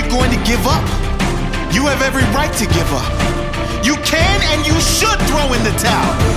going to give up, you have every right to give up. You can and you should throw in the towel.